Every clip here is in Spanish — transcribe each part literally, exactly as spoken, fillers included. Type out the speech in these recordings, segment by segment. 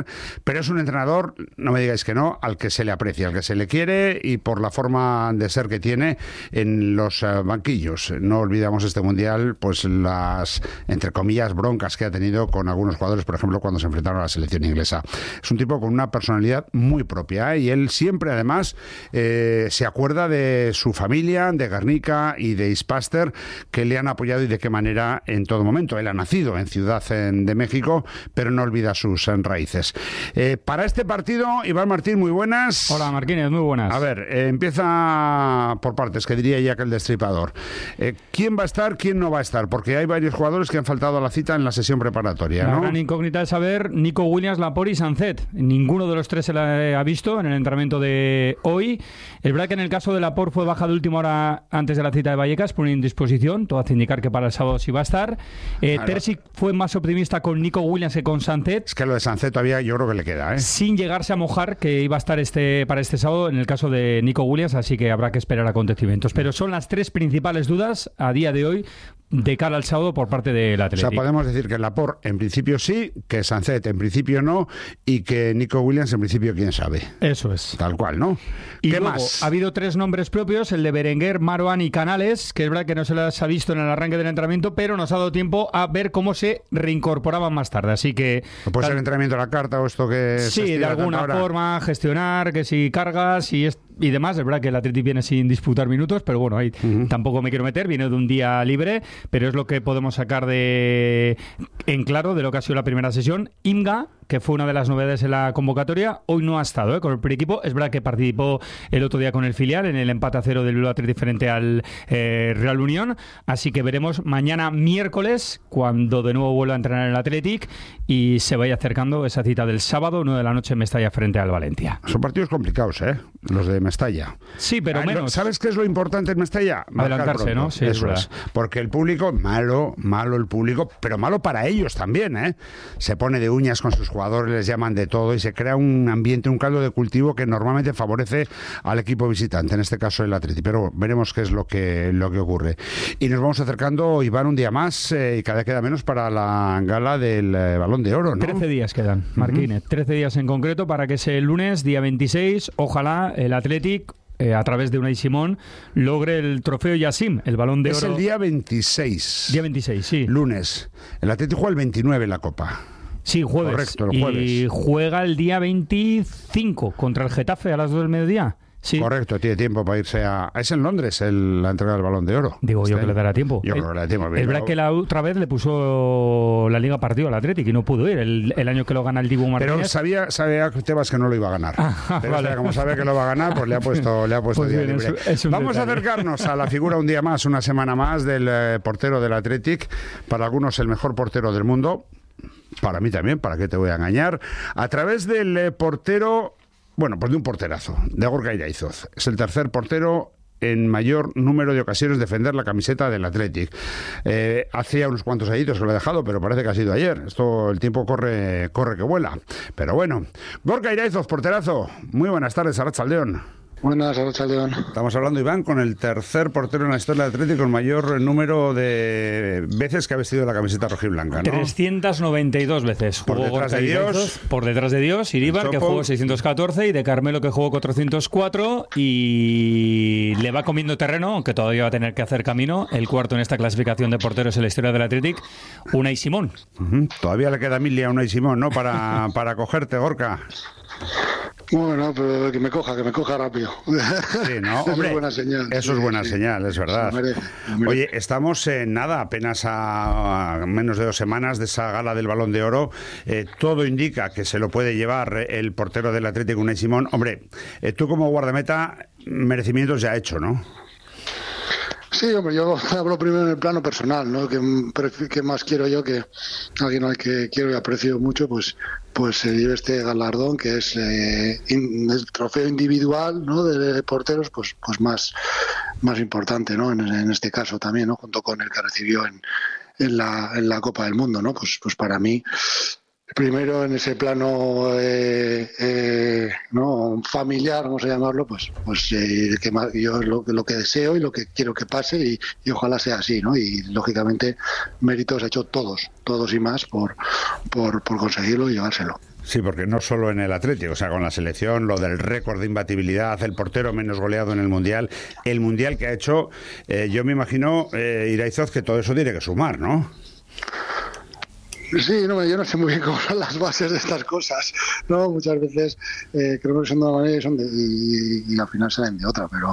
pero es un entrenador, no me digáis que no, al que se le aprecia, al que se le quiere y por la forma de ser que tiene en los uh, banquillos. No olvidamos este Mundial, pues las, entre comillas, broncas que ha tenido con algunos jugadores, por ejemplo, cuando se enfrentaron a la selección inglesa. Es un tipo con una personalidad muy propia, ¿eh? Y él siempre, además, eh, se acuerda de su familia, de Guernica y de Ispaster, que le han apoyado y de qué manera en todo momento. Él ha nacido en Ciudad de México, pero no olvida sus raíces. Eh, para este partido, Iván Martín, muy buenas. Hola, Martínez, muy buenas. A ver, eh, empieza por partes, que diría ya que el destripador. Eh, ¿Quién va a estar, quién no va a estar? Porque hay varios jugadores que han faltado a la cita en la sesión preparatoria, ¿no? La gran incógnita es saber Nico Williams, Laporte y Sancet. Ninguno de los tres se la ha visto en el entrenamiento de hoy. Es verdad que en el caso de Laporte fue baja de última hora antes de la cita de Vallecas por una indisposición. Todo hace indicar que para el sábado sí va a estar. Eh, claro. Terzic fue más optimista con Nico Williams que con Sancet. Es que lo de Sancet todavía yo creo que le queda, ¿eh? Sin llegarse a mojar que iba a estar este para este sábado en el caso de Nico Williams, así que habrá que esperar acontecimientos. Pero son las tres principales dudas a día de hoy de cara al sábado por parte del Atlético. O sea, podemos decir que Laporte en principio sí, que Sancet en principio no y que Nico Williams en principio quién sabe. Eso es. Tal cual, ¿no? Y ¿Qué luego, más? Ha habido tres nombres propios, el de Berenguer, Marouane y Canales, que es verdad que no se las ha visto en el arranque del entrenamiento, pero nos ha dado tiempo a ver cómo se reincorporaban más tarde. Así que... ¿Puede ser el entrenamiento a la carta o esto que... Sí, de alguna forma, gestionar, que si cargas y, es, y demás. Es verdad que el Atleti viene sin disputar minutos, pero bueno, ahí uh-huh. tampoco me quiero meter, viene de un día libre, pero es lo que podemos sacar de en claro de lo que ha sido la primera sesión. Imga, que fue una de las novedades en la convocatoria, hoy no ha estado ¿eh? con el pre-equipo. Es verdad que participó el otro día con el filial en el empate a cero del Bilbao Athletic frente al eh, Real Unión, así que veremos mañana miércoles cuando de nuevo vuelva a entrenar el Athletic y se vaya acercando esa cita del sábado, nueve de la noche en Mestalla frente al Valencia. Son partidos complicados, ¿eh? Los de Mestalla. Sí, pero ah, menos. ¿Sabes qué es lo importante en Mestalla? Adelantarse, ¿no? Sí, eso es, es. Porque el público, malo, malo el público, pero malo para ellos también, ¿eh? Se pone de uñas con sus jugadores, les llaman de todo y se crea un ambiente, un caldo de cultivo que normalmente favorece al equipo visitante, en este caso el Atleti, pero veremos qué es lo que lo que ocurre. Y nos vamos acercando, Iván, un día más eh, y cada vez queda menos para la gala del eh, Balón de Oro, ¿no? trece días quedan, Marquínez, uh-huh. trece días en concreto para que ese lunes, día veintiséis, ojalá el Athletic Eh, a través de Unai Simón logre el trofeo Yassim, el Balón de es Oro. Es el día veintiséis. Día veintiséis, sí. Lunes. El Athletic juega el veintinueve en la Copa. Sí, jueves. Correcto, el jueves. Y juega el día veinticinco contra el Getafe a las dos del mediodía. Sí. Correcto, tiene tiempo para irse a... Es en Londres el, la entrega del Balón de Oro. Digo yo que le dará tiempo. Yo creo que le dará tiempo. Es verdad que la otra vez le puso la Liga partido al Atlético y no pudo ir el, el año que lo gana el Dibu Martínez. Pero sabía, sabía Tebas que no lo iba a ganar. Ah, Pero vale. este, como sabe que lo va a ganar, pues le ha puesto, le ha puesto pues día bien, libre. Es, es un Vamos detalle. a acercarnos a la figura un día más, una semana más, del eh, portero del Athletic. Para algunos el mejor portero del mundo. Para mí también, ¿para qué te voy a engañar? A través del eh, portero... Bueno, pues de un porterazo, de Gorka Iraizoz. Es el tercer portero en mayor número de ocasiones defender la camiseta del Athletic. Eh, hacía unos cuantos añitos que lo he dejado, pero parece que ha sido ayer. Esto, el tiempo corre, corre que vuela. Pero bueno, Gorka Iraizoz, porterazo. Muy buenas tardes, Arratsaldeon. Buenas, Arratsaldeon. Estamos hablando, Iván, con el tercer portero en la historia del Atlético con mayor número de veces que ha vestido la camiseta rojiblanca, ¿no? trescientas noventa y dos veces. Por jugó detrás de Dios. Por detrás de Dios, Iríbar, que jugó seiscientos catorce, y de Carmelo, que jugó cuatrocientos cuatro, y le va comiendo terreno, aunque todavía va a tener que hacer camino. El cuarto en esta clasificación de porteros en la historia del Atlético, Unai Simón. Uh-huh. Todavía le queda mil a Unai Simón, ¿no? Para, para cogerte, Gorka. Bueno, pero que me coja, que me coja rápido. Sí, ¿no? Eso Hombre, es buena señal. Eso sí, es buena sí. señal, es verdad. Me merece, me merece. Oye, estamos en nada, apenas a menos de dos semanas de esa gala del Balón de Oro. Eh, todo indica que se lo puede llevar el portero del Atlético, Unai Simón. Hombre, eh, tú como guardameta, merecimientos ya hecho, ¿no? Sí, hombre, yo hablo primero en el plano personal, ¿no? Que, que más quiero yo que alguien al que quiero y aprecio mucho, pues pues se lleve este galardón, que es eh, in, el trofeo individual, ¿no? De porteros, pues pues más más importante, ¿no? En, en este caso también, ¿no? Junto con el que recibió en, en la en la Copa del Mundo, ¿no? Pues pues para mí, primero en ese plano eh, eh, no familiar, vamos a llamarlo, pues pues eh, que más, yo lo, lo que deseo y lo que quiero que pase, y, y ojalá sea así, ¿no? Y lógicamente méritos ha hecho todos, todos y más por por, por conseguirlo y llevárselo. Sí, porque no solo en el Atlético, o sea, con la selección, lo del récord de imbatibilidad, el portero menos goleado en el Mundial, el Mundial que ha hecho, eh, yo me imagino, eh, Iraizoz, que todo eso tiene que sumar, ¿no? Sí, no, yo no sé muy bien cómo son las bases de estas cosas, ¿no? Muchas veces eh, creo que son de una manera y, son de, y, y al final salen de otra, pero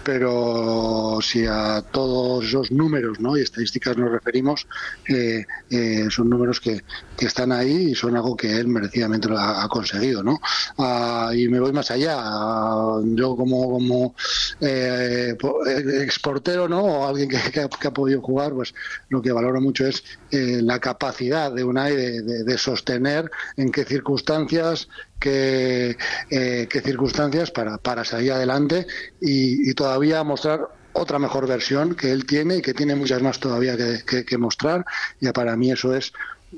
pero si a todos esos números, ¿no?, y estadísticas nos referimos, eh, eh, son números que, que están ahí y son algo que él merecidamente lo ha, ha conseguido, ¿no? Uh, y me voy más allá, uh, yo como como eh, exportero, ¿no?, o alguien que, que, ha, que ha podido jugar, pues lo que valoro mucho es eh, la capacidad de Unai de, de, de sostener en qué circunstancias, qué, eh, qué circunstancias para, para salir adelante y, y todavía mostrar otra mejor versión que él tiene y que tiene muchas más todavía que, que, que mostrar. Y para mí eso es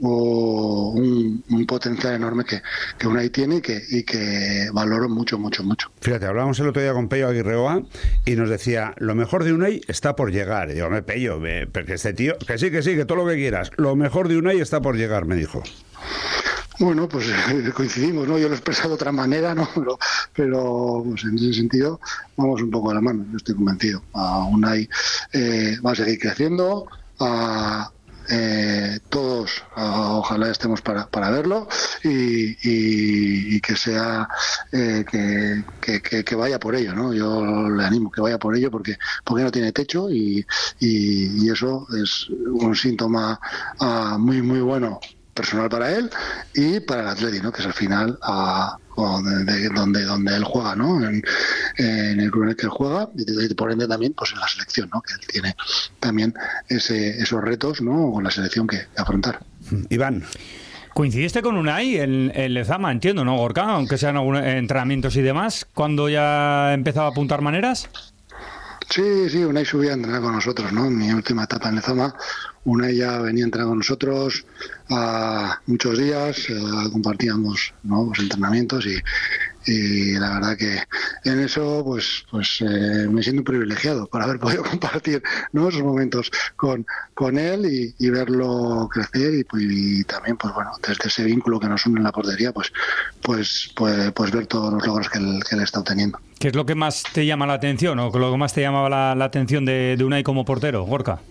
o un, un potencial enorme que, que Unai tiene y que, y que valoro mucho, mucho, mucho. Fíjate, hablábamos el otro día con Pello Aguirreoa y nos decía, lo mejor de Unai está por llegar. Y digo, me Pello, me, porque este tío, que sí, que sí, que todo lo que quieras, lo mejor de Unai está por llegar, me dijo. Bueno, pues eh, coincidimos, ¿no? Yo lo he expresado de otra manera, ¿no? Pero, pero pues en ese sentido vamos un poco a la mano, yo estoy convencido. A Unai eh, va a seguir creciendo, a Eh, todos uh, ojalá estemos para, para verlo y, y, y que sea eh, que, que, que, que vaya por ello, ¿no? Yo le animo que vaya por ello porque, porque no tiene techo y, y, y eso es un síntoma uh, muy muy bueno personal para él y para el Atleti, ¿no?, que es al final uh, donde, donde donde él juega, ¿no?, en, en el club en el que él juega y por ende también pues en la selección, ¿no?, que él tiene también ese, esos retos, ¿no?, con la selección que, que afrontar. Iván, ¿coincidiste con Unai en, en Lezama, entiendo, no, Gorka? Aunque sean algunos entrenamientos y demás, cuando ya empezaba a apuntar maneras. Sí, sí, Unai subía a entrenar con nosotros, ¿no? En mi última etapa en Lezama, Unai ya venía a entrenar con nosotros a muchos días, uh, compartíamos, ¿no?, los entrenamientos y, y la verdad que en eso pues pues eh, me siento privilegiado por haber podido compartir, ¿no?, esos momentos con con él y, y verlo crecer y, pues, y también pues bueno, desde ese vínculo que nos une en la portería pues pues pues, pues ver todos los logros que él, que él está obteniendo. ¿Qué es lo que más te llama la atención o lo que más te llamaba la, la atención de, de Unai como portero, Gorka?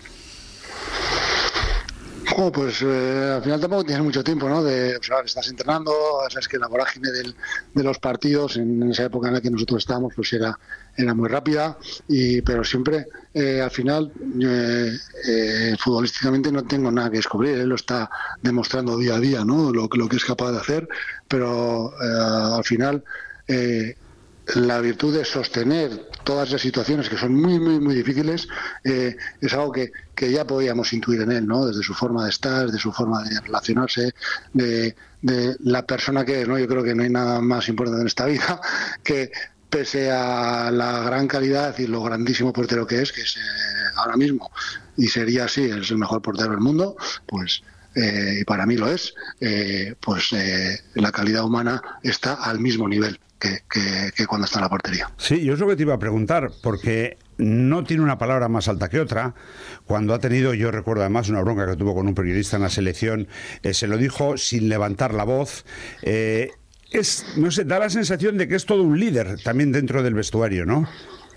Oh, pues eh, al final tampoco tienes mucho tiempo, ¿no?, de observar, estás entrenando, sabes que la vorágine del, de los partidos en esa época en la que nosotros estábamos pues era era muy rápida, y pero siempre eh, al final eh, eh, futbolísticamente no tengo nada que descubrir, él lo está demostrando día a día, ¿no?, lo, lo que es capaz de hacer, pero eh, al final eh, la virtud de sostener todas las situaciones que son muy, muy, muy difíciles eh, es algo que, que ya podíamos intuir en él, ¿no?, desde su forma de estar, de su forma de relacionarse, de, de la persona que es, ¿no? Yo creo que no hay nada más importante en esta vida que, pese a la gran calidad y lo grandísimo portero que es, que es eh, ahora mismo, y sería así, es el mejor portero del mundo, pues eh, y para mí lo es, eh, pues eh, la calidad humana está al mismo nivel que, que, que cuando está en la portería. Sí, yo es lo que te iba a preguntar, porque no tiene una palabra más alta que otra. Cuando ha tenido, yo recuerdo además una bronca que tuvo con un periodista en la selección, eh, se lo dijo sin levantar la voz. Eh, es, no sé, da la sensación de que es todo un líder también dentro del vestuario, ¿no?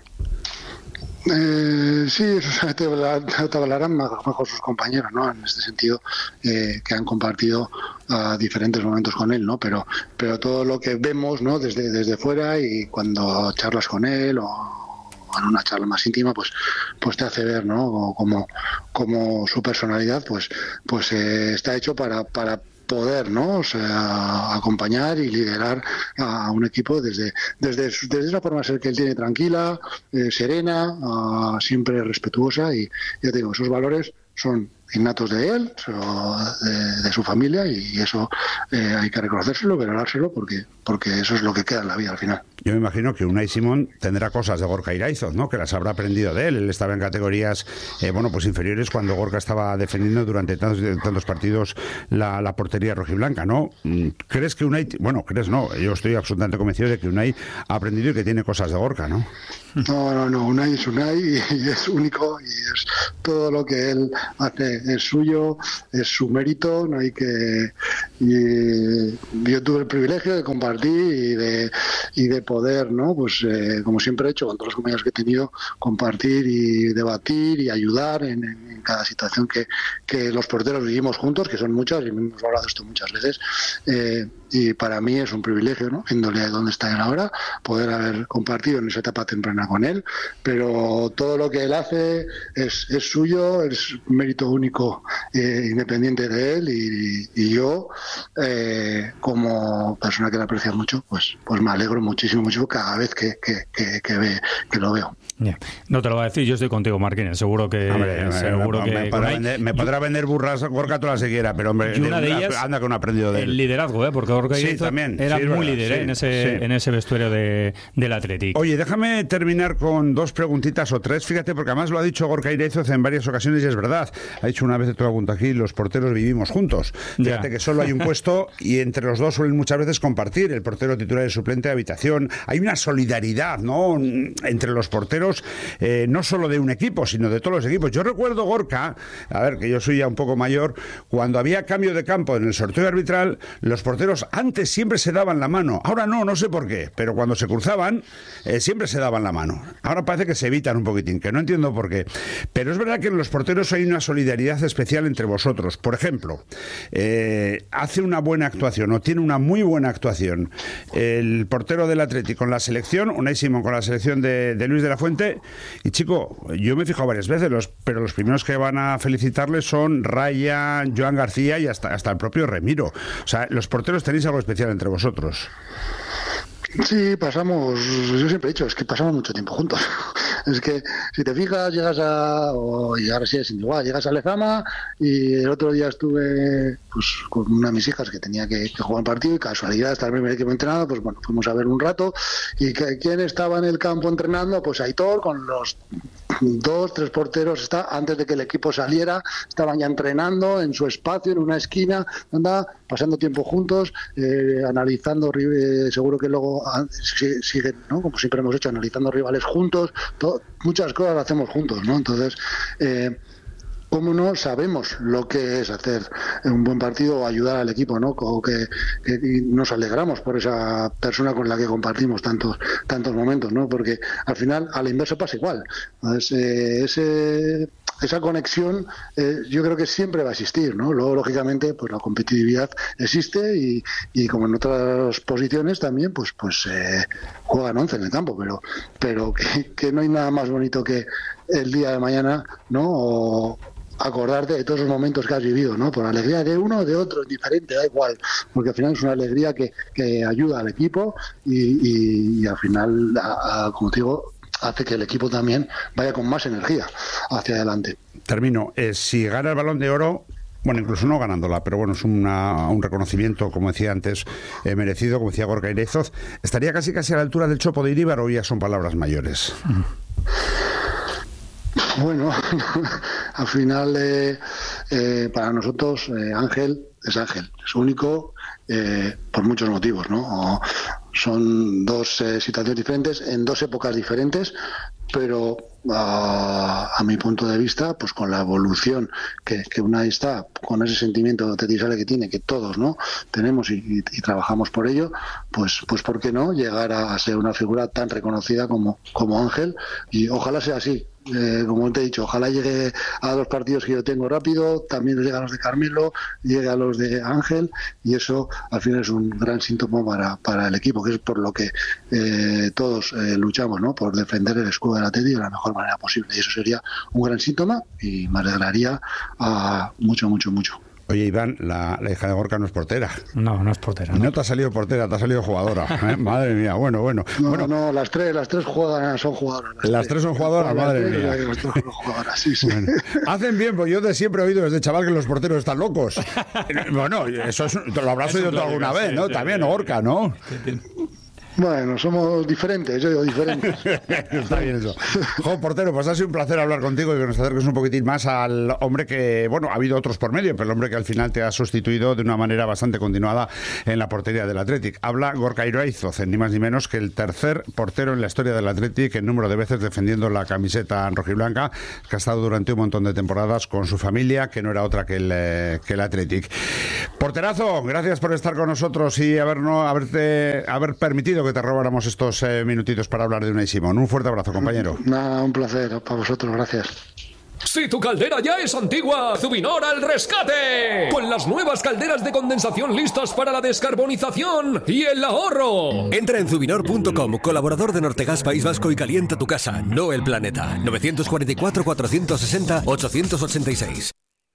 Eh, sí, eso te, te hablarán mejor sus compañeros, ¿no? En este sentido, eh, que han compartido uh, diferentes momentos con él, ¿no? Pero, pero todo lo que vemos, ¿no?, desde desde fuera y cuando charlas con él o en una charla más íntima, pues pues te hace ver, ¿no?, como como su personalidad, pues pues eh, está hecho para para poder, ¿no?, o sea, acompañar y liderar a un equipo desde desde desde esa forma de ser que él tiene, tranquila, eh, serena, uh, siempre respetuosa, y ya te digo, esos valores son innatos de él, de, de su familia, y eso eh, hay que reconocérselo, valorárselo, porque porque eso es lo que queda en la vida al final. Yo me imagino que Unai Simón tendrá cosas de Gorka Iraizoz, ¿no?, que las habrá aprendido de él. Él estaba en categorías eh, bueno, pues inferiores cuando Gorka estaba defendiendo durante tantos, tantos partidos la, la portería rojiblanca, ¿no? ¿Crees que Unai, bueno, crees no, yo estoy absolutamente convencido de que Unai ha aprendido y que tiene cosas de Gorka, ¿no? No, no, no, Unai es Unai y es único, y es todo lo que él hace es suyo, es su mérito, no hay que... Y yo tuve el privilegio de compartir y de, y de poder, ¿no? Pues eh, como siempre he hecho con todos los compañeros que he tenido, compartir y debatir y ayudar en, en cada situación que, que los porteros vivimos juntos, que son muchas, y hemos hablado de esto muchas veces, eh, y para mí es un privilegio, ¿no? Viéndole de dónde está él ahora, poder haber compartido en esa etapa temprana con él, pero todo lo que él hace es, es suyo, es mérito único, eh, independiente de él, y, y yo, eh, como persona que le aprecia mucho, pues, pues me alegro muchísimo, mucho cada vez que, que, que, que, ve, que lo veo. Yeah. No te lo voy a decir, yo estoy contigo, Marquines, seguro que... Hombre, seguro me, que me, podrá vender, me podrá vender burras Gorka toda la que quiera, pero hombre, y una de ellas, anda que no ha aprendido de él. El liderazgo, ¿eh? Porque Gorka sí, también, era sí, muy verdad, líder, ¿eh? sí, en, ese, sí. en ese vestuario de, del Athletic. Oye, déjame terminar con dos preguntitas o tres, fíjate, porque además lo ha dicho Gorka Iraizoz en varias ocasiones y es verdad. Ha dicho una vez de todo punto aquí, los porteros vivimos juntos. Fíjate ya. que solo hay un puesto y entre los dos suelen muchas veces compartir el portero titular y el suplente de habitación. Hay una solidaridad, ¿no?, entre los porteros, eh, no solo de un equipo, sino de todos los equipos. Yo recuerdo, Gorka, a ver, que yo soy ya un poco mayor, cuando había cambio de campo en el sorteo arbitral, los porteros antes siempre se daban la mano. Ahora no, no sé por qué, pero cuando se cruzaban, eh, siempre se daban la mano. Ahora parece que se evitan un poquitín, que no entiendo por qué. Pero es verdad que en los porteros hay una solidaridad especial entre vosotros. Por ejemplo, eh, hace una buena actuación o tiene una muy buena actuación el portero del Athletic con la selección, Unai Simón con la selección de, de Luis de la Fuente, y chico, yo me he fijado varias veces, los, pero los primeros que van a felicitarle son Ryan, Joan García y hasta, hasta el propio Remiro. O sea, los porteros tenéis algo especial entre vosotros. Sí, pasamos, yo siempre he dicho, es que pasamos mucho tiempo juntos. Es que si te fijas, llegas a, o, y ahora sí es igual, llegas a Lezama y el otro día estuve pues con una de mis hijas que tenía que, que jugar un partido y casualidad, hasta el primer equipo entrenado, pues bueno, fuimos a ver un rato y que, ¿quién estaba en el campo entrenando? Pues Aitor con los dos, tres porteros, está, antes de que el equipo saliera, estaban ya entrenando en su espacio, en una esquina, anda pasando tiempo juntos, eh, analizando, eh, seguro que luego siguen, ¿no?, como siempre hemos hecho, analizando rivales juntos, todo, muchas cosas las hacemos juntos, ¿no? Entonces, eh, cómo no sabemos lo que es hacer un buen partido o ayudar al equipo, ¿no? O que, que nos alegramos por esa persona con la que compartimos tantos tantos momentos, ¿no? Porque al final a la inversa pasa igual. Entonces, eh, ese esa conexión eh, yo creo que siempre va a existir, ¿no? Luego, lógicamente, pues la competitividad existe y, y como en otras posiciones también, pues pues eh, juegan once en el campo, pero pero que, que no hay nada más bonito que el día de mañana, ¿no? O acordarte de todos los momentos que has vivido, ¿no? Por alegría de uno o de otro, indiferente, da igual, porque al final es una alegría que, que ayuda al equipo y, y, y al final, a, a, como te digo, hace que el equipo también vaya con más energía hacia adelante. Termino. Eh, si gana el Balón de Oro, bueno, incluso no ganándola, pero bueno, es una, un reconocimiento, como decía antes, eh, merecido, como decía Gorka Iraizoz, ¿estaría casi casi a la altura del Chopo de Iríbar o ya son palabras mayores? Bueno, al final eh, eh, para nosotros eh, Ángel es Ángel, es único eh, por muchos motivos, ¿no? O son dos eh, situaciones diferentes en dos épocas diferentes, pero a, a mi punto de vista, pues con la evolución que, que Unai está, con ese sentimiento de Tisale que tiene, que todos, ¿no?, tenemos y, y, y trabajamos por ello, pues pues por qué no llegar a, a ser una figura tan reconocida como, como Ángel, y ojalá sea así. Eh, como te he dicho, ojalá llegue a los partidos que yo tengo rápido, también llegue a los de Carmelo, llegue a los de Ángel, y eso al final es un gran síntoma para, para el equipo, que es por lo que eh, todos eh, luchamos, ¿no?, por defender el escudo del Atleti de la mejor manera posible, y eso sería un gran síntoma y me alegraría a mucho, mucho, mucho. Oye, Iván, la, la hija de Gorka no es portera. No, no es portera. No, no te ha salido portera, te ha salido jugadora. ¿eh? Madre mía, bueno, bueno. No, bueno, no, las tres, las tres juegan, son jugadoras. Las, las tres son jugadoras, las madre tres, mía. Las tres son jugadoras, sí, sí. Bueno, hacen bien, pues yo de siempre he oído desde chaval que los porteros están locos. Bueno, eso es, te lo habrás Es oído un tú alguna clásico, vez, sí, ¿no? sí, También, sí, Gorka, ¿no? Sí, sí. Bueno, somos diferentes, yo digo diferentes. Está bien eso. Jo, portero, pues ha sido un placer hablar contigo y que nos acerques un poquitín más al hombre que, bueno, ha habido otros por medio, pero el hombre que al final te ha sustituido de una manera bastante continuada en la portería del Athletic. Habla Gorka Iraizoz, ni más ni menos que el tercer portero en la historia del Athletic en número de veces defendiendo la camiseta rojiblanca, que ha estado durante un montón de temporadas con su familia, que no era otra que el, eh, que el Athletic. Porterazo, gracias por estar con nosotros y habernos, haberte, haber permitido que te robáramos estos eh, minutitos para hablar de Unai Simón. Un fuerte abrazo, compañero. Nada, un placer para vosotros, gracias. Si tu caldera ya es antigua, Zubinor al rescate. Con las nuevas calderas de condensación listas para la descarbonización y el ahorro. Entra en Zubinor punto com, colaborador de Nortegas País Vasco, y calienta tu casa, no el planeta. nueve cuatro cuatro, cuatro seis cero, ocho ocho seis.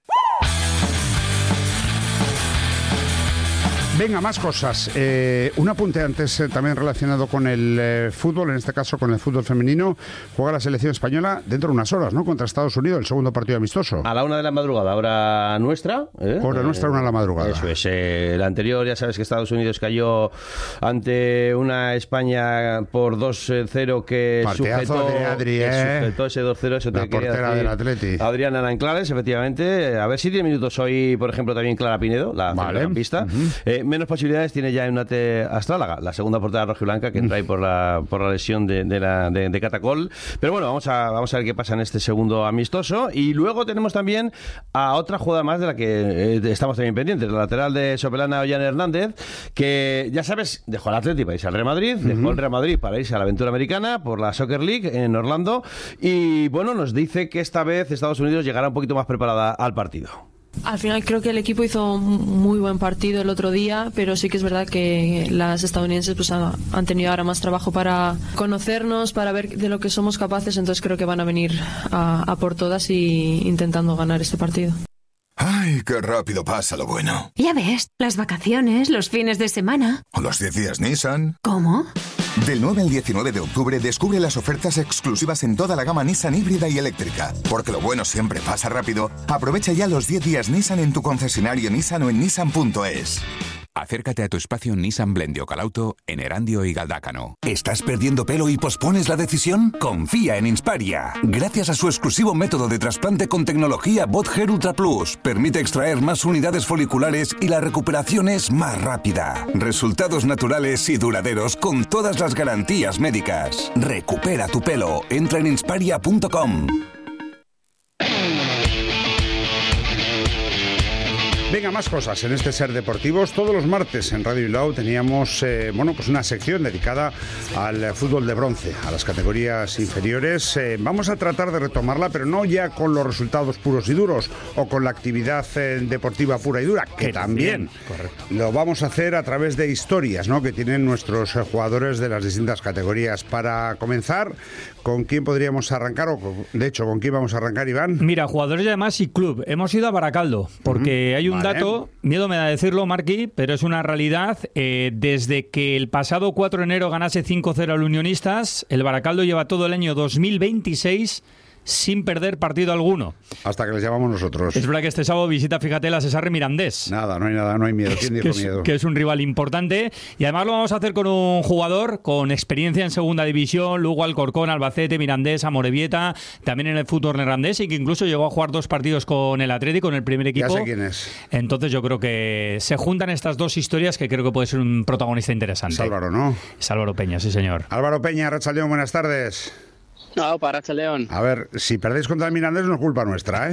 Venga, más cosas. Eh, un apunte antes eh, también relacionado con el eh, fútbol, en este caso con el fútbol femenino. Juega la selección española dentro de unas horas, ¿no? Contra Estados Unidos, el segundo partido amistoso. A la una de la madrugada, hora nuestra. ¿eh? Hora nuestra, una de la madrugada. Eso es. Eh, el anterior, ya sabes que Estados Unidos cayó ante una España por dos cero que Partidazo sujetó, de Adri, que eh. sujetó ese dos cero. Eso la te quería portera decir. del Atleti. Adriana Aranclales, efectivamente. A ver si tiene minutos hoy, por ejemplo, también Clara Pinedo, la vale. pista. Uh-huh. eh, menos posibilidades tiene ya Eunate Astrálaga, la segunda portera rojiblanca, que entra ahí por la, por la lesión de, de, la, de, de Catacol. Pero bueno, vamos a, vamos a ver qué pasa en este segundo amistoso. Y luego tenemos también a otra jugada más de la que eh, estamos también pendientes, la lateral de Sopelana, Ollán Hernández, que ya sabes, dejó el Atleti para irse al Real Madrid, uh-huh. dejó el Real Madrid para irse a la aventura americana por la Soccer League en Orlando, y bueno, nos dice que esta vez Estados Unidos llegará un poquito más preparada al partido. Al final creo que el equipo hizo un muy buen partido el otro día, pero sí que es verdad que las estadounidenses pues han, han tenido ahora más trabajo para conocernos, para ver de lo que somos capaces, entonces creo que van a venir a, a por todas y intentando ganar este partido. ¡Ay, qué rápido pasa lo bueno! Ya ves, las vacaciones, los fines de semana. ¿O los diez días Nissan? ¿Cómo? Del nueve al diecinueve de octubre descubre las ofertas exclusivas en toda la gama Nissan híbrida y eléctrica. Porque lo bueno siempre pasa rápido. Aprovecha ya los diez días Nissan en tu concesionario Nissan o en Nissan punto es. Acércate a tu espacio Nissan Blendio Calauto en Erandio y Galdácano. ¿Estás perdiendo pelo y pospones la decisión? Confía en Insparia. Gracias a su exclusivo método de trasplante con tecnología Bot Hair Ultra Plus, permite extraer más unidades foliculares y la recuperación es más rápida. Resultados naturales y duraderos con todas las garantías médicas. Recupera tu pelo. Entra en insparia punto com. Venga, más cosas en este Ser Deportivos. Todos los martes en Radio Bilbao teníamos eh, bueno, pues una sección dedicada al fútbol de bronce, a las categorías inferiores. Eh, vamos a tratar de retomarla, pero no ya con los resultados puros y duros o con la actividad eh, deportiva pura y dura, que, que también. Correcto. Lo vamos a hacer a través de historias, ¿no?, que tienen nuestros eh, jugadores de las distintas categorías. Para comenzar, ¿con quién podríamos arrancar? O, de hecho, ¿con quién vamos a arrancar, Iván? Mira, jugadores y además y club. Hemos ido a Baracaldo, porque uh-huh. hay un Vale. dato, miedo me da decirlo, Marqui, pero es una realidad. Eh, desde que el pasado cuatro de enero ganase cinco cero al Unionistas, el Baracaldo lleva todo el año dos mil veintiséis sin perder partido alguno. Hasta que les llamamos nosotros. Es verdad que este sábado visita, fíjate, la Cesarre Mirandés. Nada, no hay nada, no hay miedo. ¿Quién dijo que es, miedo? Que es un rival importante. Y además lo vamos a hacer con un jugador con experiencia en segunda división, Lugo, Alcorcón, Albacete, Mirandés, Amorebieta, también en el fútbol neerlandés, y que incluso llegó a jugar dos partidos con el Atlético, con el primer equipo. Ya sé quién es. Entonces yo creo que se juntan estas dos historias que creo que puede ser un protagonista interesante. Es Álvaro, ¿no? Es Álvaro Peña, sí señor. Álvaro Peña, Arratsaldeón, buenas tardes. No, para Arratsaldeón. A ver, si perdéis contra el Mirandés no es culpa nuestra, ¿eh?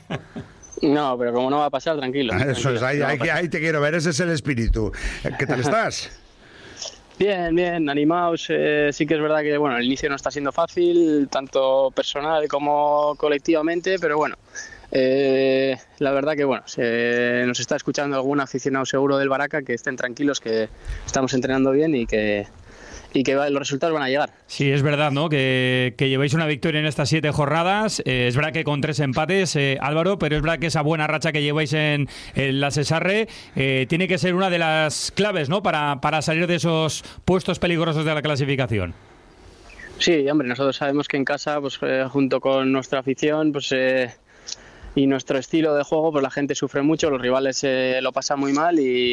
No, pero como no va a pasar, tranquilo. Eso tranquilo, es, ahí, no ahí, ahí te quiero ver, ese es el espíritu. ¿Qué tal estás? Bien, bien, animados. Eh, sí que es verdad que bueno, el inicio no está siendo fácil, tanto personal como colectivamente, pero bueno, eh, la verdad que bueno, se, nos está escuchando algún aficionado seguro del Baraca, que estén tranquilos, que estamos entrenando bien y que... y que los resultados van a llegar. Sí, es verdad, ¿no? Que, que lleváis una victoria en estas siete jornadas. Eh, es verdad que con tres empates, eh, Álvaro, pero es verdad que esa buena racha que lleváis en, en la Cesarre eh, tiene que ser una de las claves, ¿no? Para, para salir de esos puestos peligrosos de la clasificación. Sí, hombre, nosotros sabemos que en casa, pues eh, junto con nuestra afición, pues eh, y nuestro estilo de juego, pues la gente sufre mucho, los rivales eh, lo pasan muy mal y... y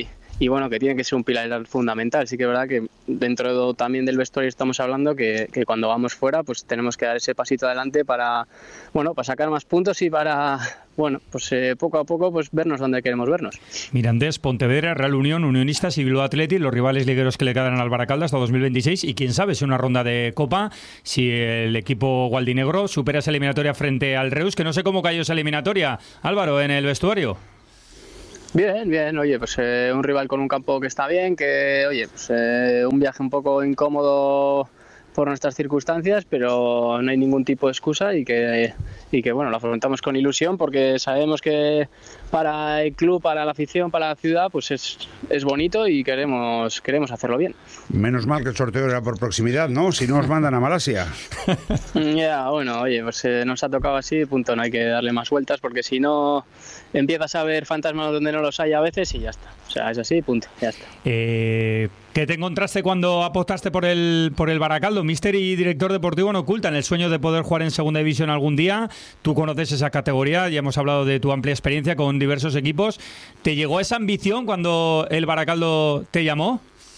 y bueno, que tiene que ser un pilar fundamental. Sí que es verdad que dentro de, también del vestuario estamos hablando que, que cuando vamos fuera pues tenemos que dar ese pasito adelante para, bueno, para sacar más puntos y para, bueno, pues eh, poco a poco pues vernos donde queremos vernos. Mirandés, Pontevedra, Real Unión, Unionistas y Bilbao Athletic, los rivales ligueros que le quedan al Baracaldo hasta dos mil veintiséis, y quién sabe si una ronda de Copa, si el equipo gualdinegro supera esa eliminatoria frente al Reus, que no sé cómo cayó esa eliminatoria, Álvaro, en el vestuario. Bien, bien, oye, pues eh, un rival con un campo que está bien, que oye, pues eh, un viaje un poco incómodo por nuestras circunstancias, pero no hay ningún tipo de excusa y que, y que bueno, lo afrontamos con ilusión porque sabemos que para el club, para la afición, para la ciudad, pues es, es bonito y queremos, queremos hacerlo bien. Menos mal que el sorteo era por proximidad, ¿no? Si no os mandan a Malasia. Ya, yeah, bueno, oye, pues eh, nos ha tocado así, punto, no hay que darle más vueltas porque si no empiezas a ver fantasmas donde no los hay a veces y ya está. O sea, es así, punto, ya está. Eh, ¿Qué te encontraste cuando apostaste por el por el Baracaldo? Míster y director deportivo no ocultan el sueño de poder jugar en segunda división algún día. Tú conoces esa categoría, ya hemos hablado de tu amplia experiencia con diversos equipos. ¿Te llegó esa ambición cuando el Baracaldo te llamó?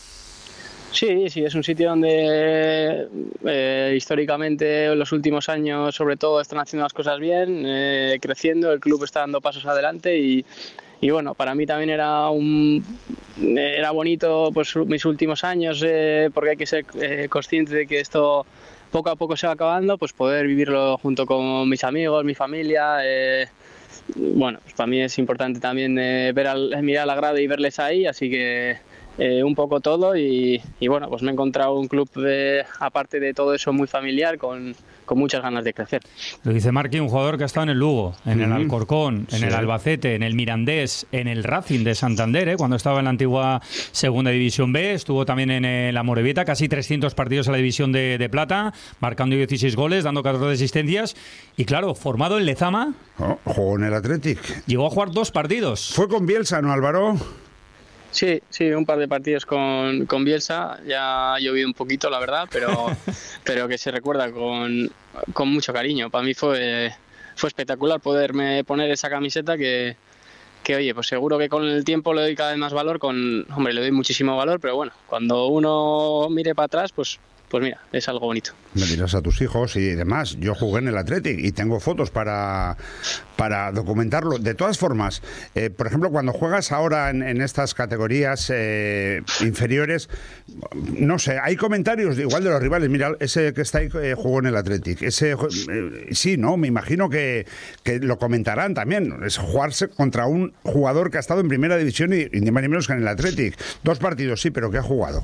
Sí, sí, es un sitio donde eh, históricamente en los últimos años sobre todo están haciendo las cosas bien, eh, creciendo, el club está dando pasos adelante y, y bueno, para mí también era un era bonito pues mis últimos años eh, porque hay que ser eh, consciente de que esto poco a poco se va acabando, pues poder vivirlo junto con mis amigos, mi familia. Eh, bueno, pues para mí es importante también eh, ver al, mirar la grada y verles ahí, así que Eh, un poco todo y, y bueno, pues me he encontrado un club de, aparte de todo eso muy familiar con, con muchas ganas de crecer. Lo dice Marqui, un jugador que ha estado en el Lugo, en el Alcorcón, en Sí. el Albacete, en el Mirandés, en el Racing de Santander, ¿eh? Cuando estaba en la antigua Segunda División B, estuvo también en eh, la Amorebieta, casi trescientos partidos a la División de, de Plata, marcando dieciséis goles, dando catorce asistencias y claro, formado en Lezama. Oh, jugó en el Athletic. Llegó a jugar dos partidos. Fue con Bielsa, ¿no, Álvaro? Sí, sí, un par de partidos con, con Bielsa, ya ha llovido un poquito la verdad, pero, pero que se recuerda con, con mucho cariño. Para mí fue, fue espectacular poderme poner esa camiseta que, que, oye, pues seguro que con el tiempo le doy cada vez más valor, con, hombre, le doy muchísimo valor, pero bueno, cuando uno mire para atrás, pues, pues mira, es algo bonito. Me dirás a tus hijos y demás. Yo jugué en el Athletic y tengo fotos para, para documentarlo. De todas formas, eh, por ejemplo, cuando juegas ahora en, en estas categorías eh, inferiores, no sé, hay comentarios de, igual de los rivales. Mira, ese que está ahí eh, jugó en el Athletic. Ese, eh, sí, ¿no? Me imagino que, que lo comentarán también. Es jugarse contra un jugador que ha estado en primera división y, y ni más ni menos que en el Athletic. Dos partidos, sí, pero que ha jugado.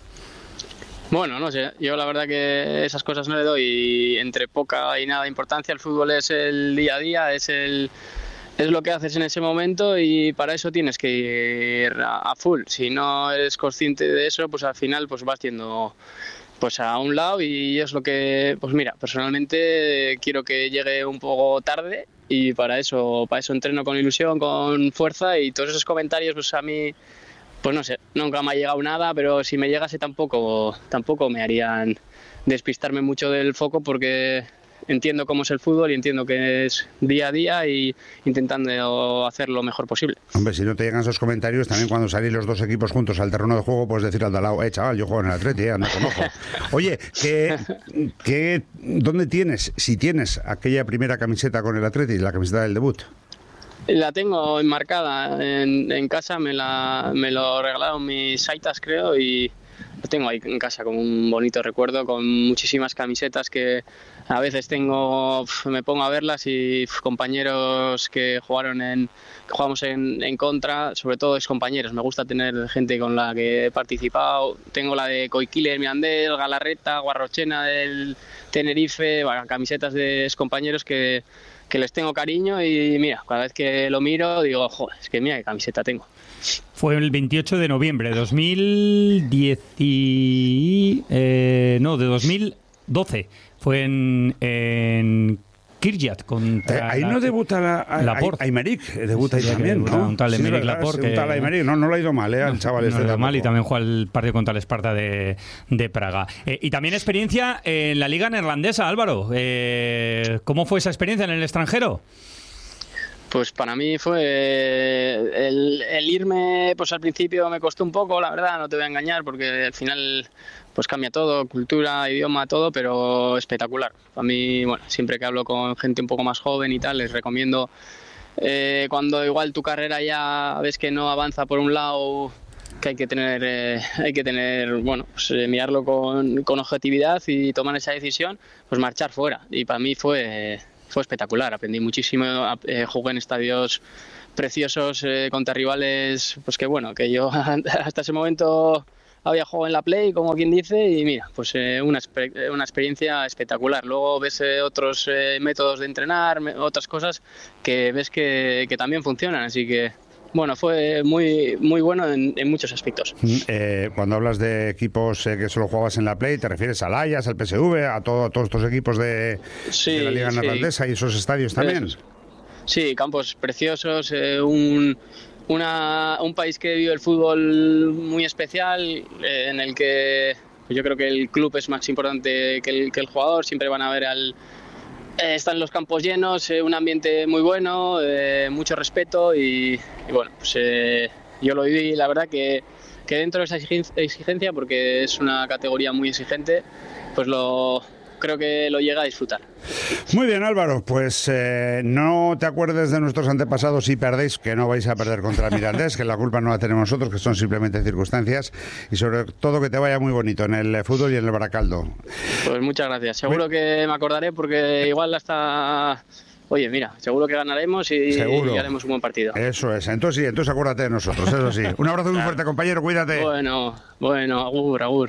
Bueno, no sé, yo la verdad que esas cosas no le doy entre poca y nada importancia. El fútbol es el día a día, es el es lo que haces en ese momento y para eso tienes que ir a, a full. Si no eres consciente de eso, pues al final pues vas yendo pues a un lado y es lo que, pues mira, personalmente quiero que llegue un poco tarde y para eso, para eso entreno con ilusión, con fuerza y todos esos comentarios pues a mí pues no sé, nunca me ha llegado nada, pero si me llegase tampoco, tampoco me harían despistarme mucho del foco porque entiendo cómo es el fútbol y entiendo que es día a día y intentando hacer lo mejor posible. Hombre, si no te llegan esos comentarios, también cuando salís los dos equipos juntos al terreno de juego, puedes decir al de al lado, eh, chaval, yo juego en el Atleti, anda con ojo. Oye, ¿qué, qué, ¿dónde tienes, si tienes aquella primera camiseta con el Atleti, la camiseta del debut? La tengo enmarcada en, en casa, me, la, me lo regalaron mis saitas creo y lo tengo ahí en casa como un bonito recuerdo con muchísimas camisetas que a veces tengo, me pongo a verlas y compañeros que jugaron en, que jugamos en, en contra, sobre todo es compañeros, me gusta tener gente con la que he participado, tengo la de Coiquile del Mirandés, Galarreta, Guarrochena del Tenerife, bueno, camisetas de compañeros que que les tengo cariño y mira, cada vez que lo miro digo, joder, es que mira qué camiseta tengo. Fue el veintiocho de noviembre de dos mil diez y, eh, no, de dos mil doce. Fue en, en Kirjat contra eh, ahí no debuta la, Laporte. Aymeric, debuta sí, ahí también, ¿no? Un tal Sí, Aymeric verdad, Laporte. Un tal Aymeric, no, no lo ha ido mal, ¿eh? Al No, chaval no este lo ha ido tampoco. mal y también juega el partido contra el Esparta de, de Praga. Eh, y también experiencia en la liga neerlandesa, Álvaro. Eh, ¿Cómo fue esa experiencia en el extranjero? Pues para mí fue el, el irme, pues al principio me costó un poco, la verdad, no te voy a engañar, porque al final pues cambia todo, cultura, idioma, todo, pero espectacular. Para mí, bueno, siempre que hablo con gente un poco más joven y tal, les recomiendo eh, cuando igual tu carrera ya ves que no avanza por un lado, que hay que tener, eh, hay que tener, bueno, pues eh, mirarlo con, con objetividad y tomar esa decisión, pues marchar fuera. Y para mí fue... Fue espectacular, aprendí muchísimo, eh, jugué en estadios preciosos eh, contra rivales, pues que bueno, que yo hasta ese momento había jugado en la Play, como quien dice, y mira, pues eh, una, una experiencia espectacular. Luego ves eh, otros eh, métodos de entrenar, otras cosas que ves que, que también funcionan, así que... Bueno, fue muy muy bueno en, en muchos aspectos. Eh, cuando hablas de equipos eh, que solo jugabas en la Play, ¿te refieres al Ajax, al P S V, a, todo, a todos estos equipos de, sí, de la Liga sí. Neerlandesa y esos estadios también? Eso. Sí, campos preciosos, eh, un, una, un país que vive el fútbol muy especial, eh, en el que yo creo que el club es más importante que el, que el jugador, siempre van a ver al... Eh, están los campos llenos, eh, un ambiente muy bueno, eh, mucho respeto y, y bueno, pues eh, yo lo viví, la verdad que, que dentro de esa exigencia, porque es una categoría muy exigente, pues lo creo que lo llega a disfrutar. Muy bien, Álvaro, pues eh, no te acuerdes de nuestros antepasados si perdéis, que no vais a perder contra el Mirandés, que la culpa no la tenemos nosotros, que son simplemente circunstancias, y sobre todo que te vaya muy bonito en el fútbol y en el Baracaldo. Pues muchas gracias, seguro que me acordaré porque igual hasta... Oye, mira, seguro que ganaremos y, y haremos un buen partido. Eso es, entonces sí, entonces acuérdate de nosotros, eso sí. Un abrazo muy fuerte, compañero, cuídate. Bueno, bueno, agur, agur.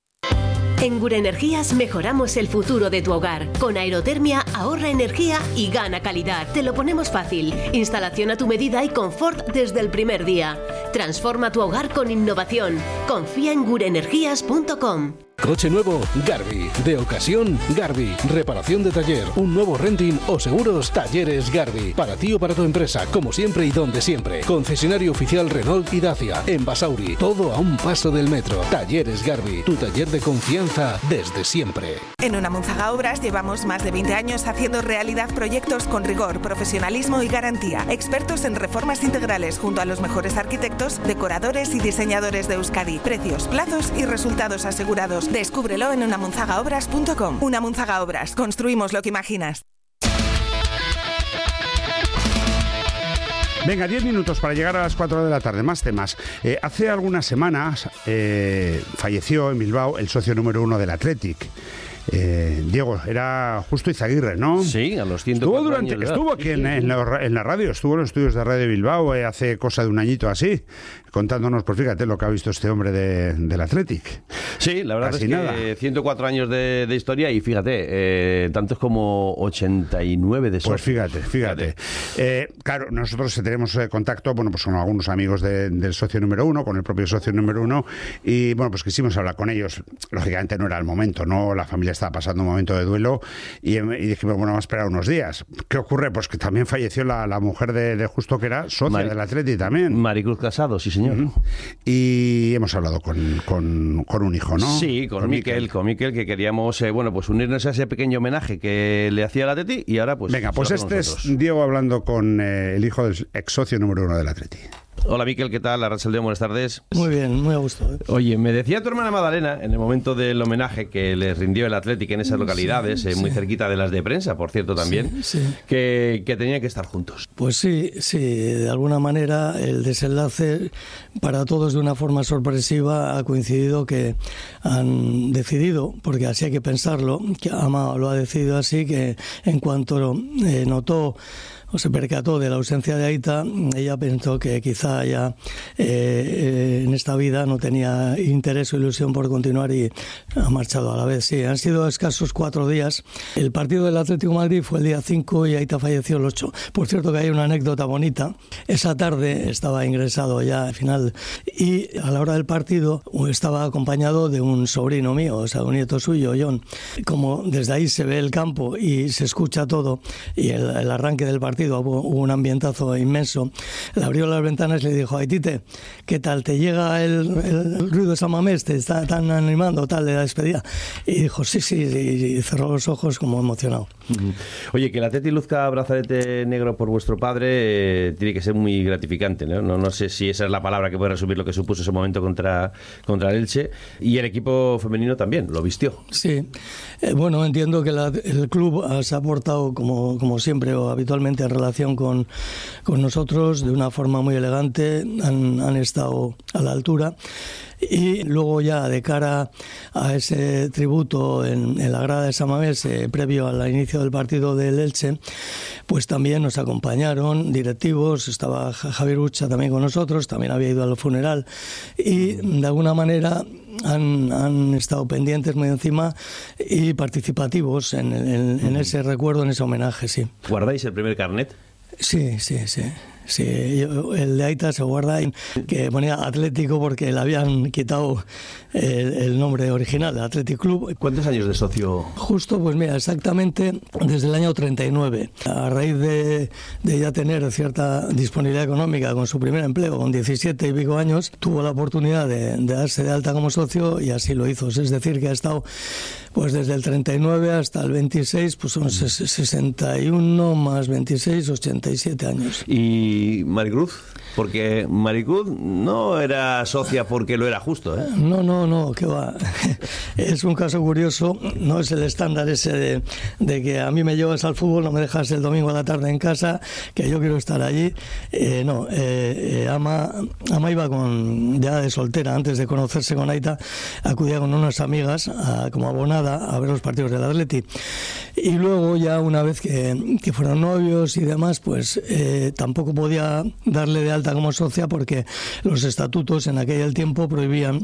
En Gure Energías mejoramos el futuro de tu hogar. Con aerotermia ahorra energía y gana calidad. Te lo ponemos fácil. Instalación a tu medida y confort desde el primer día. Transforma tu hogar con innovación. Confía en gure energías punto com. Coche nuevo, Garbi. De ocasión, Garbi. Reparación de taller, un nuevo renting o seguros, Talleres Garbi. Para ti o para tu empresa, como siempre y donde siempre. Concesionario oficial Renault y Dacia. En Basauri, todo a un paso del metro. Talleres Garbi, tu taller de confianza desde siempre. En Unamunzaga Obras llevamos más de veinte años haciendo realidad proyectos con rigor, profesionalismo y garantía. Expertos en reformas integrales junto a los mejores arquitectos, decoradores y diseñadores de Euskadi. Precios, plazos y resultados asegurados. Descúbrelo en unamunzaga obras punto com. Unamunzaga Obras. Construimos lo que imaginas. Venga, diez minutos para llegar a las cuatro de la tarde. Más temas. Eh, hace algunas semanas eh, falleció en Bilbao el socio número uno del Athletic. Eh, Diego, era Justo Izaguirre, ¿no? Sí, a los ciento cuatro estuvo durante, años. Estuvo aquí en, en, la, en la radio, estuvo en los estudios de Radio Bilbao eh, hace cosa de un añito así, contándonos, pues fíjate lo que ha visto este hombre de, del Athletic. Sí, la verdad Casi es que nada. ciento cuatro años de, de historia y fíjate, eh, tantos como ochenta y nueve de esos. Pues fíjate, fíjate. Eh, claro, nosotros tenemos eh, contacto, bueno, pues con algunos amigos de, del socio número uno, con el propio socio número uno, y bueno, pues quisimos hablar con ellos. Lógicamente no era el momento, ¿no? La familia estaba pasando un momento de duelo y, y dijimos, bueno, vamos a esperar unos días. ¿Qué ocurre? Pues que también falleció la, la mujer de, de Justo, que era socia Mari, del Atleti también. Maricruz Casado, sí señor. Uh-huh. Y hemos hablado con, con, con un hijo, ¿no? Sí, con, con Miquel, Miquel, con Miquel, que queríamos, eh, bueno, pues unirnos a ese pequeño homenaje que le hacía el Atleti y ahora pues... Venga, pues este es Diego hablando con eh, el hijo del ex socio número uno del Atleti. Hola Miquel, ¿qué tal? Arratsaldeon, buenas tardes. Muy bien, muy a gusto. ¿eh? Oye, me decía tu hermana Madalena, en el momento del homenaje que les rindió el Athletic en esas localidades, sí, eh, muy sí. cerquita de las de prensa, por cierto, también, sí, sí. Que, que tenían que estar juntos. Pues sí, sí, de alguna manera el desenlace para todos de una forma sorpresiva ha coincidido que han decidido, porque así hay que pensarlo, que Ama lo ha decidido así, que en cuanto eh, notó o se percató de la ausencia de Aita, ella pensó que quizá ya eh, eh, en esta vida no tenía interés o ilusión por continuar y ha marchado a la vez. Sí, han sido escasos cuatro días. El partido del Atlético de Madrid fue el día cinco y Aita falleció el ocho. Por cierto que hay una anécdota bonita. Esa tarde estaba ingresado ya al final y a la hora del partido estaba acompañado de un sobrino mío, o sea, un nieto suyo, John. Como desde ahí se ve el campo y se escucha todo y el, el arranque del partido hubo un ambientazo inmenso. Le abrió las ventanas y le dijo: Aitite, ¿qué tal? ¿Te llega el, el, el ruido de San Mamés? ¿Te está tan animando tal de la despedida? Y dijo sí, sí, y cerró los ojos como emocionado. Oye, que el Atleti luzca brazalete negro por vuestro padre eh, tiene que ser muy gratificante, ¿no? ¿no? No sé si esa es la palabra que puede resumir lo que supuso ese momento contra, contra el Elche. Y el equipo femenino también, lo vistió. Sí, eh, bueno, entiendo que la, el club se ha portado como, como siempre o habitualmente en relación con, con nosotros de una forma muy elegante, han, han estado a la altura. Y luego ya de cara a ese tributo en, en la grada de San Mamés, eh, previo al inicio del partido del Elche, pues también nos acompañaron directivos, estaba Javier Ucha también con nosotros, también había ido al funeral y de alguna manera han, han estado pendientes muy encima y participativos en, en, en ese recuerdo, en ese homenaje, sí. ¿Guardáis el primer carnet? Sí, sí, sí. Sí, yo, el de Aita se guarda en, que ponía Atlético porque le habían quitado el, el nombre original, Athletic Club. ¿Cuántos años de socio? Justo, pues mira, exactamente desde el año treinta y nueve. A raíz de, de ya tener cierta disponibilidad económica con su primer empleo, con diecisiete y pico años, tuvo la oportunidad de, de darse de alta como socio y así lo hizo. Es decir, que ha estado pues desde el treinta y nueve hasta el veintiséis, pues son sesenta y uno más veintiséis, ochenta y siete años. Y ¿Y Maricruz? Porque Maricruz no era socia porque lo era justo, ¿eh? No, no, no, que va. Es un caso curioso, no es el estándar ese de, de que a mí me llevas al fútbol, no me dejas el domingo a la tarde en casa, que yo quiero estar allí. Eh, no, eh, eh, Ama, Ama iba con, ya de soltera, antes de conocerse con Aita, acudía con unas amigas a, como abonada a ver los partidos del Atleti. Y luego ya una vez que, que fueron novios y demás, pues eh, tampoco podía darle de alta como socia porque los estatutos en aquel tiempo prohibían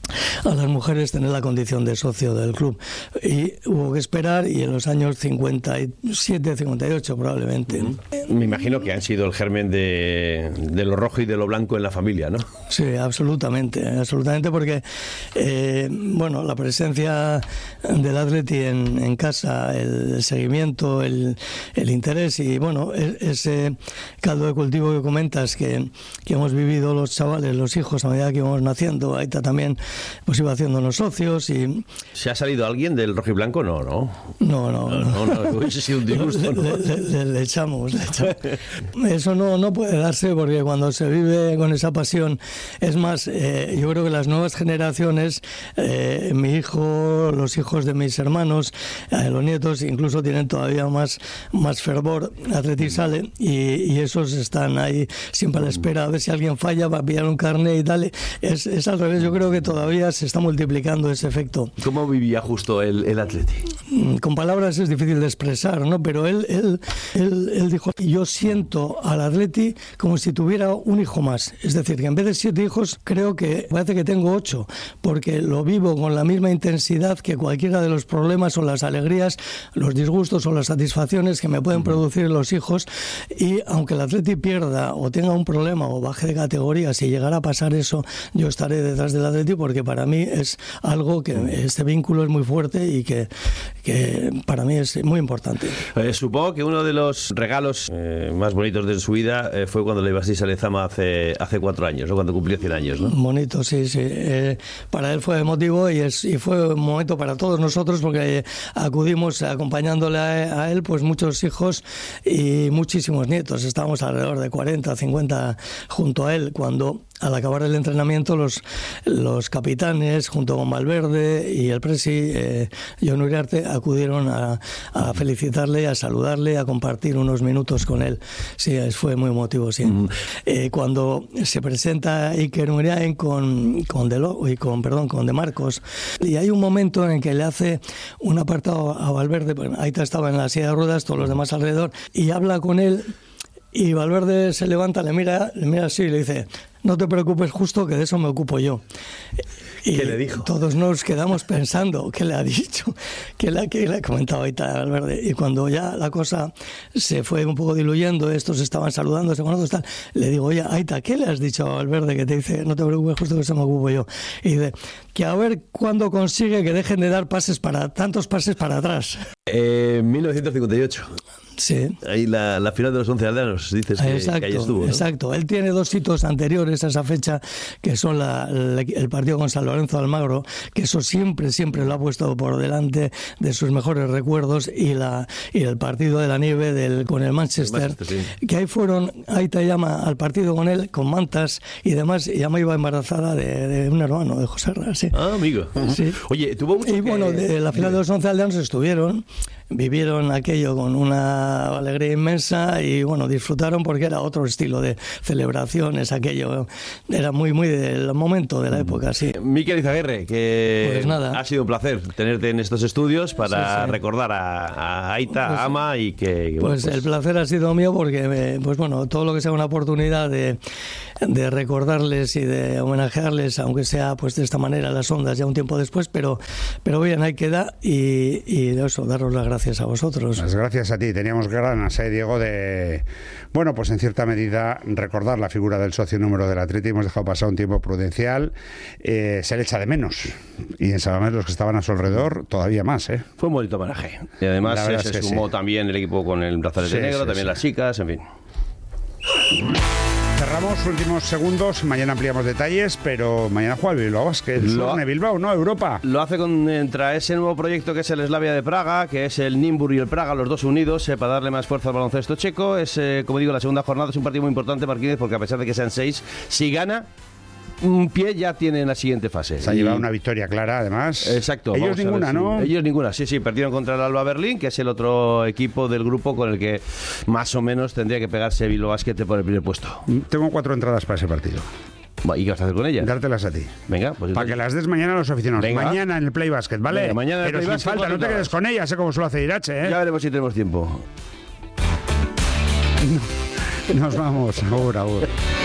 a las mujeres tener la condición de socio del club y hubo que esperar y en los años cincuenta y siete, cincuenta y ocho probablemente. Me imagino que han sido el germen de, de lo rojo y de lo blanco en la familia, ¿no? Sí, absolutamente, absolutamente porque eh, bueno, la presencia del Atleti en, en casa, el seguimiento, el, el interés y bueno, ese caldo de cultivo que comentas que, que hemos vivido los chavales, los hijos a medida que íbamos naciendo, ahí está también pues iba haciéndonos socios y... ¿Se ha salido alguien del rojo y blanco? No, no. No, no. No, no, no hubiese sido un disgusto, ¿no? Le, le, le, le echamos, le echamos. Eso no, no puede darse porque cuando se vive con esa pasión, es más, eh, yo creo que las nuevas generaciones, eh, mi hijo, los hijos de mis hermanos, eh, los nietos, incluso tienen todavía más, más fervor, Atleti sale y, y esos están ahí siempre a la espera a ver si alguien falla, va a pillar un carnet y tal. Es, es al revés, yo creo que todavía se está multiplicando ese efecto. ¿Cómo vivía justo el, el Atleti? Con palabras es difícil de expresar, ¿no? Pero él, él, él, él dijo, yo siento al Atleti como si tuviera un hijo más. Es decir, que en vez de siete hijos, creo que parece que tengo ocho, porque lo vivo con la misma intensidad que cualquiera de los problemas o las alegrías, los disgustos o las satisfacciones que me pueden producir los hijos. Y aunque el Atleti pierda o tenga un problema o baje de categoría, si llegara a pasar eso, yo estaré detrás del Atleti porque para mí es algo que este vínculo es muy fuerte y que, que para mí es muy importante. Eh, supongo que uno de los regalos eh, más bonitos de su vida eh, fue cuando le ibasteis a Lezama hace, hace cuatro años, ¿no? Cuando cumplió cien años, ¿no? Bonito, sí, sí. Eh, para él fue emotivo y, es, y fue un momento para todos nosotros porque acudimos acompañándole a, a él, pues muchos hijos y muchísimos nietos. Estábamos alrededor de cuarenta, cincuenta junto a él cuando... Al acabar el entrenamiento, los, los capitanes, junto con Valverde y el presi, eh, Jon Uriarte, acudieron a, a felicitarle, a saludarle, a compartir unos minutos con él. Sí, fue muy emotivo, sí. Mm. Eh, cuando se presenta Iker Uriain con, con, de Lo, y con, perdón, con De Marcos, y hay un momento en que le hace un apartado a Valverde, bueno, ahí estaba en la silla de ruedas, todos los demás alrededor, y habla con él, y Valverde se levanta, le mira, le mira así y le dice... No te preocupes, justo que de eso me ocupo yo. Y ¿qué le dijo? Todos nos quedamos pensando qué le ha dicho, qué le, qué le ha comentado ahorita Valverde. Y cuando ya la cosa se fue un poco diluyendo, estos estaban saludándose con otros, tal, le digo, oye, Aita, ¿qué le has dicho a Valverde que te dice, no te preocupes, justo que eso me ocupo yo? Y dice, que a ver cuándo consigue que dejen de dar pases para tantos pases para atrás. Eh, mil novecientos cincuenta y ocho. Sí. Ahí la, la final de los once aldeanos, dices que, exacto, que ahí estuvo, ¿no? Exacto. Él tiene dos hitos anteriores a esa fecha, que son la, la, el partido con San Lorenzo de Almagro, que eso siempre, siempre lo ha puesto por delante de sus mejores recuerdos, y la y el partido de la nieve del, con el Manchester, el Manchester sí. Que ahí fueron, ahí te llama al partido con él, con mantas y demás, y ya me iba embarazada de, de un hermano, de José Ra, sí. Ah, amigo. Sí. Oye, tuvo mucho Y que... bueno, de la final de los once aldeanos estuvieron, vivieron aquello con una alegría inmensa y bueno, disfrutaron porque era otro estilo de celebraciones, aquello era muy muy del momento de la época, sí. Miquel Izaguirre, que pues nada. Ha sido un placer tenerte en estos estudios para sí, sí. recordar a, a Aita, pues, a Ama y que... que pues, bueno, pues el placer ha sido mío porque pues bueno, todo lo que sea una oportunidad de, de recordarles y de homenajearles, aunque sea pues de esta manera las ondas ya un tiempo después, pero, pero bien, ahí queda y, y de eso, daros las gracias a vosotros. Las gracias a ti. Teníamos ganas, ¿eh, Diego, de, bueno, pues en cierta medida recordar la figura del socio número del Atleti. Hemos dejado pasar un tiempo prudencial. Eh, se le echa de menos. Y en Sabamés los que estaban a su alrededor, todavía más, ¿eh? Fue un bonito homenaje. Y además se, se sumó sí. también el equipo con el brazalete sí, negro, sí, también sí. las chicas, en fin. Cerramos últimos segundos, mañana ampliamos detalles, pero mañana juega el Bilbao Basket, el Bilbao, ¿no? Europa. Lo hace contra ese nuevo proyecto que es el Slavia de Praga, que es el Nimbur y el Praga, los dos unidos, eh, para darle más fuerza al baloncesto checo. Es, eh, como digo, la segunda jornada, es un partido muy importante, Marquínez, porque a pesar de que sean seis, si gana, un pie ya tiene en la siguiente fase. Se ha y... llevado una victoria clara, además. Exacto. Ellos ninguna, si... ¿no? Ellos ninguna, sí, sí. Perdieron contra el Alba Berlín, que es el otro equipo del grupo con el que más o menos tendría que pegarse Bilbao Basket por el primer puesto. Tengo cuatro entradas para ese partido. ¿Y qué vas a hacer con ellas? Dártelas a ti. Venga, pues para que las des mañana a los aficionados. Venga. Mañana en el Play Basket, ¿vale? Venga, mañana en el Pero Play sin Basket falta, no te quedes con ellas, ¿eh? Como suele hacer Irache, ¿eh? Ya veremos si tenemos tiempo. Nos vamos. Ahora, ahora.